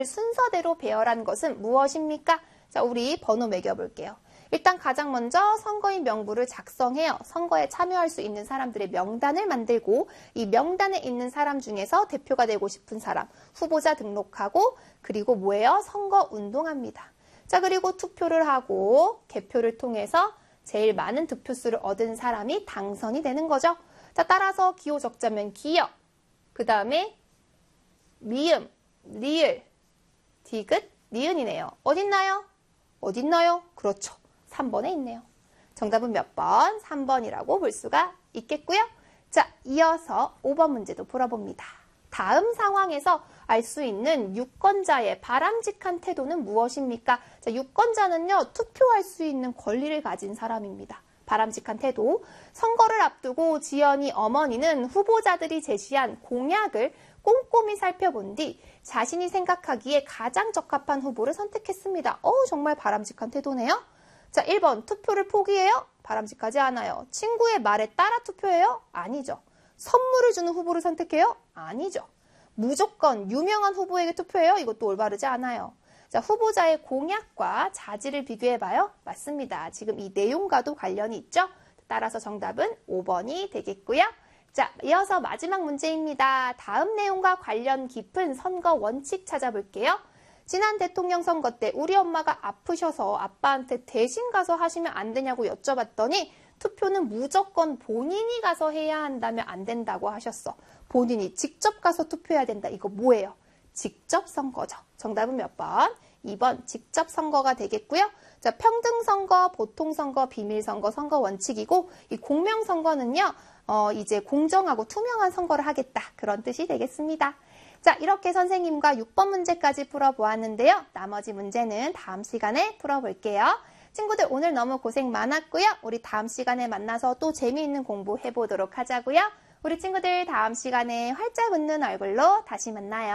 순서대로 배열한 것은 무엇입니까? 자, 우리 번호 매겨볼게요. 일단 가장 먼저 선거인 명부를 작성해요. 선거에 참여할 수 있는 사람들의 명단을 만들고 이 명단에 있는 사람 중에서 대표가 되고 싶은 사람, 후보자 등록하고 그리고 뭐예요? 선거 운동합니다. 자, 그리고 투표를 하고 개표를 통해서 제일 많은 득표수를 얻은 사람이 당선이 되는 거죠. 자, 따라서 기호 적자면 기역, 그 다음에 미음, 리을, 디귿, 니은이네요. 어딨나요? 어딨나요? 그렇죠. 3번에 있네요. 정답은 몇 번? 3번이라고 볼 수가 있겠고요. 자, 이어서 5번 문제도 풀어봅니다. 다음 상황에서 알 수 있는 유권자의 바람직한 태도는 무엇입니까? 자, 유권자는요, 투표할 수 있는 권리를 가진 사람입니다. 바람직한 태도. 선거를 앞두고 지연이 어머니는 후보자들이 제시한 공약을 꼼꼼히 살펴본 뒤 자신이 생각하기에 가장 적합한 후보를 선택했습니다. 정말 바람직한 태도네요. 자, 1번 투표를 포기해요? 바람직하지 않아요. 친구의 말에 따라 투표해요? 아니죠. 선물을 주는 후보를 선택해요? 아니죠. 무조건 유명한 후보에게 투표해요? 이것도 올바르지 않아요. 자, 후보자의 공약과 자질을 비교해봐요. 맞습니다. 지금 이 내용과도 관련이 있죠. 따라서 정답은 5번이 되겠고요. 자, 이어서 마지막 문제입니다. 다음 내용과 관련 깊은 선거 원칙 찾아볼게요. 지난 대통령 선거 때 우리 엄마가 아프셔서 아빠한테 대신 가서 하시면 안 되냐고 여쭤봤더니 투표는 무조건 본인이 가서 해야 한다면 안 된다고 하셨어. 본인이 직접 가서 투표해야 된다. 이거 뭐예요? 직접 선거죠. 정답은 몇 번? 2번 직접 선거가 되겠고요. 자, 평등선거, 보통선거, 비밀선거, 선거 원칙이고 이 공명선거는요. 이제 공정하고 투명한 선거를 하겠다. 그런 뜻이 되겠습니다. 자, 이렇게 선생님과 6번 문제까지 풀어보았는데요. 나머지 문제는 다음 시간에 풀어볼게요. 친구들 오늘 너무 고생 많았고요. 우리 다음 시간에 만나서 또 재미있는 공부 해보도록 하자고요. 우리 친구들 다음 시간에 활짝 웃는 얼굴로 다시 만나요.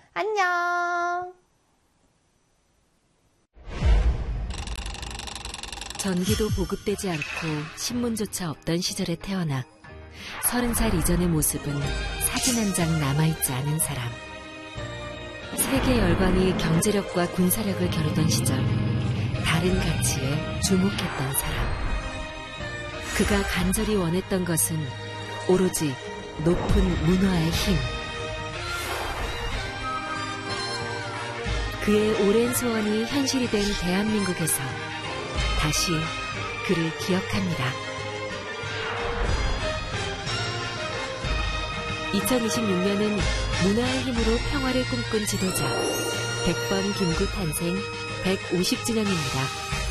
안녕. 전기도 보급되지 않고 신문조차 없던 시절에 태어나 30살 이전의 모습은 사진 한 장 남아있지 않은 사람. 세계 열강이 경제력과 군사력을 겨루던 시절 다른 가치에 주목했던 사람. 그가 간절히 원했던 것은 오로지 높은 문화의 힘. 그의 오랜 소원이 현실이 된 대한민국에서 다시 그를 기억합니다. 2026년은 문화의 힘으로 평화를 꿈꾼 지도자 100번 김구 탄생 150주년입니다.